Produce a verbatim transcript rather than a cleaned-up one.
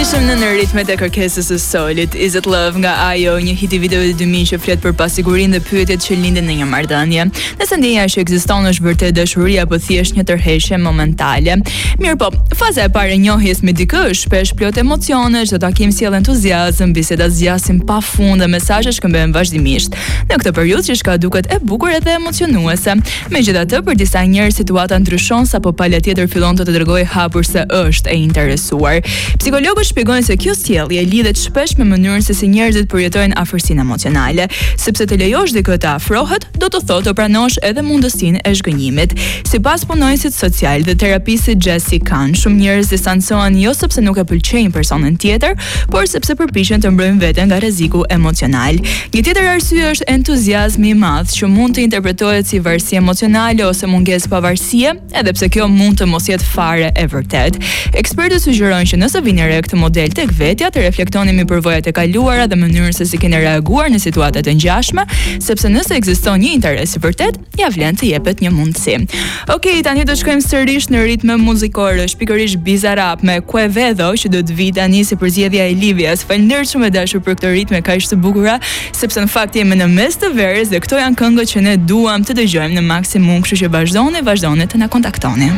Ishim në ritmet e kërkesës së Solit, Is It Love nga Ajo, një hit i videoit dy mijë që flet për pasigurinë dhe pyetjet që lindin në një marrëdhënie. Nëse ndjenja që ekziston është vërtet dashuri apo thjesht një tërheqje momentale. Mirë po, faza e parë e njohjes me dikë është shpesh plot emocione, çdo takim sjell entuziazëm, biseda zgjasin pafund dhe mesazhe shkëmbehen vazhdimisht. Në këtë periudhë që shka duket e bukur edhe emocionuese. Megjithatë, për disa njerëz situata ndryshon sapo pala tjetër fillon të të dërgojë hapur se është e interesuar. Psikologët shpjegojnë se kjo sjellje lidhet shpesh me mënyrën se si njerëzit përjetojnë afërsinë emocionale, sepse të lejosh dikë të afrohet, do të thotë të pranosh edhe mundësinë e zhgënjimit. Sipas punonjësit social dhe terapistit Jesse Kahn, shumë njerëz distancohen jo sepse nuk e pëlqejnë personin tjetër, por sepse përpiqen të mbrojnë veten nga rreziku emocional. Një tjetër arsye është entuziazmi i madh, që mund të interpretohet si varësi emocionale ose mungesë pavarësie, edhe pse kjo mund të mos jetë fare e vërtet. Ekspertët sugjerojnë që nëse vini re këtë model tek vetja, të reflektoni mbi përvojat e kaluara dhe mënyrën se si keni reaguar në situata të ngjashme, sepse nëse ekziston një interes i vërtet, ja vlen të jepet një mundësi. Okej, tani do shkojmë sërish në ritme muzikore, shpikërisht Bizarrap me Quevedo, që do të vi tani si përzgjedhja e Livias. Faleminderit shumë e dashur për këtë ritme kaq të bukura, sepse në fakt jemi në mes të verës dhe këto janë këngët që ne duam të dëgjojmë në maksimum, kështu që vazhdoni, vazhdoni të na kontaktoni.